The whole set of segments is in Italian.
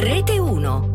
Rete 1.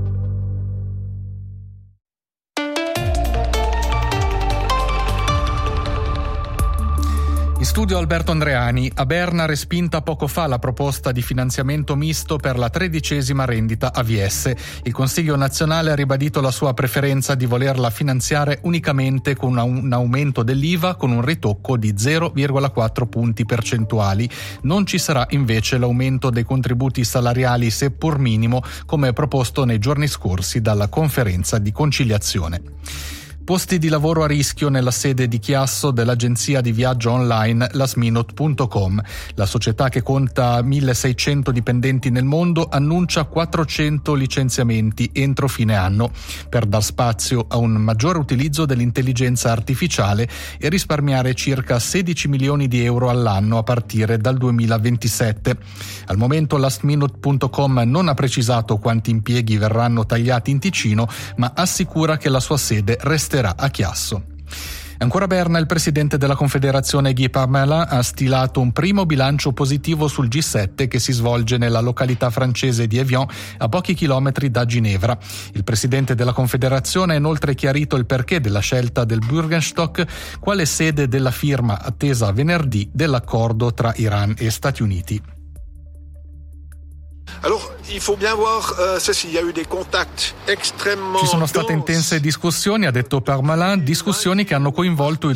In studio Alberto Andreani. A Berna respinta poco fa la proposta di finanziamento misto per la 13ª rendita AVS. Il Consiglio nazionale ha ribadito la sua preferenza di volerla finanziare unicamente con un aumento dell'IVA con un ritocco di 0,4 punti percentuali. Non ci sarà invece l'aumento dei contributi salariali, seppur minimo, come proposto nei giorni scorsi dalla conferenza di conciliazione. Posti di lavoro a rischio nella sede di Chiasso dell'agenzia di viaggio online lastminute.com. La società, che conta 1.600 dipendenti nel mondo, annuncia 400 licenziamenti entro fine anno per dar spazio a un maggiore utilizzo dell'intelligenza artificiale e risparmiare circa 16 milioni di euro all'anno a partire dal 2027. Al momento lastminute.com non ha precisato quanti impieghi verranno tagliati in Ticino, ma assicura che la sua sede resterà a Chiasso. Ancora a Berna, il presidente della Confederazione Guy Parmelin ha stilato un primo bilancio positivo sul G7 che si svolge nella località francese di Evian, a pochi chilometri da Ginevra. Il presidente della Confederazione ha inoltre chiarito il perché della scelta del Bürgenstock quale sede della firma attesa venerdì dell'accordo tra Iran e Stati Uniti. Ci sono state intense discussioni, ha detto Parmelin, discussioni che hanno coinvolto